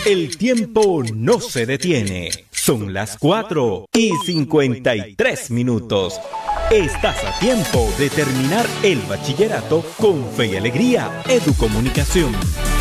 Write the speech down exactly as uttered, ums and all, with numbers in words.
El tiempo no se detiene. Son las cuatro y cincuenta y tres minutos. Estás a tiempo de terminar el bachillerato con fe y alegría. Educomunicación.